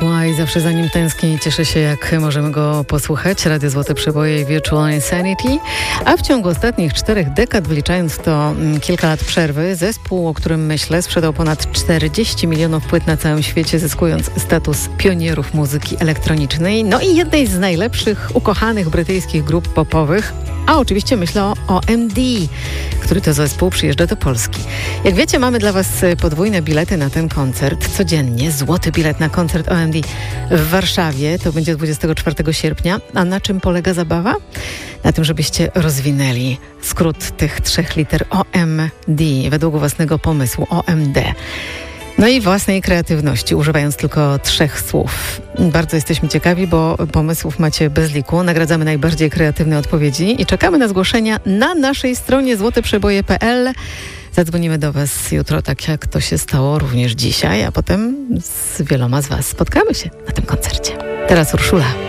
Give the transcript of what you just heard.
Why zawsze za nim tęsknię i cieszę się, jak możemy go posłuchać. Radio Złote Przeboje i Virtual Insanity. A w ciągu ostatnich 4 dekad, wliczając to kilka lat przerwy, zespół, o którym myślę, sprzedał ponad 40 milionów płyt na całym świecie, zyskując status pionierów muzyki elektronicznej. No i jednej z najlepszych, ukochanych brytyjskich grup popowych. A oczywiście myślę o OMD, który to zespół przyjeżdża do Polski. Jak wiecie, mamy dla Was podwójne bilety na ten koncert. Codziennie złoty bilet na koncert OMD w Warszawie. To będzie 24 sierpnia. A na czym polega zabawa? Na tym, żebyście rozwinęli skrót tych 3 liter OMD według własnego pomysłu OMD. No i własnej kreatywności, używając tylko 3 słów. Bardzo jesteśmy ciekawi, bo pomysłów macie bez liku. Nagradzamy najbardziej kreatywne odpowiedzi i czekamy na zgłoszenia na naszej stronie złoteprzeboje.pl. Zadzwonimy do Was jutro, tak jak to się stało również dzisiaj, a potem z wieloma z Was spotkamy się na tym koncercie. Teraz Urszula.